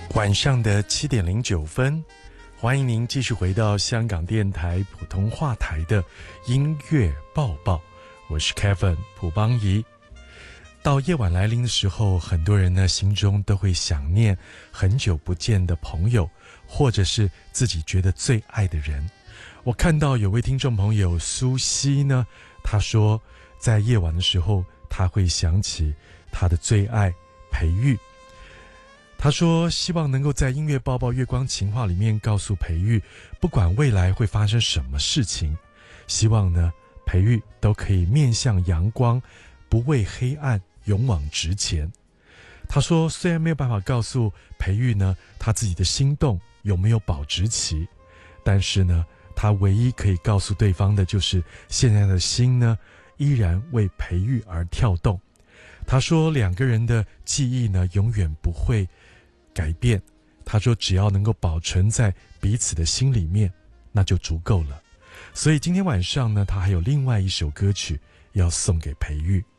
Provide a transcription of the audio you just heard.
晚上的7:09，欢迎您继续回到香港电台普通话台的音乐报报，我是 Kevin 蒲邦仪。到夜晚来临的时候，很多人呢心中都会想念很久不见的朋友，或者是自己觉得最爱的人。我看到有位听众朋友苏西呢，他说在夜晚的时候，他会想起他的最爱裴玉。他说希望能够在音乐报报月光情话里面告诉裴玉，不管未来会发生什么事情，希望呢裴玉都可以面向阳光，不畏黑暗，勇往直前。他说虽然没有办法告诉裴玉呢他自己的心动有没有保质期，但是呢他唯一可以告诉对方的就是现在的心呢依然为裴玉而跳动。他说两个人的记忆呢永远不会改变，他说只要能够保存在彼此的心里面，那就足够了。所以今天晚上呢，他还有另外一首歌曲要送给裴玉。